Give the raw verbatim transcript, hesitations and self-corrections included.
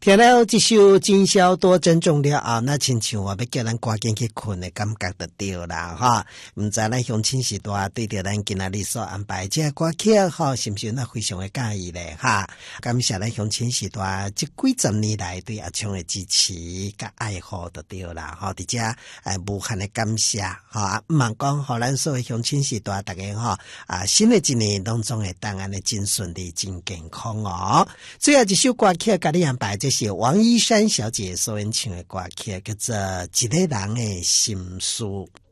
听了这首今宵多珍重了后，那亲像我要叫咱赶紧去困的感觉就对啦哈。唔知咱乡亲时代对着咱今仔日所安排这歌曲哈，是不是那非常的介意咧哈？感谢咱乡亲时代这几十年来对阿昌的支持甲爱护就对啦哈。伫遮诶无限的感谢哈，毋茫讲互咱所有乡亲时代大家哈啊，新的一年当中会当安尼真顺利、真健康哦。最后一首歌曲甲你安排，这是王一山小姐所演唱的歌曲，叫做《一个人的心事》。